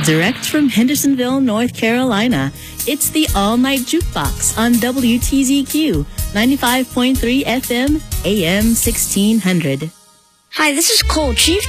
direct from Hendersonville, North Carolina. It's the All Night Jukebox on WTZQ 95.3 FM, AM 1600. Hi, this is Cole, Chief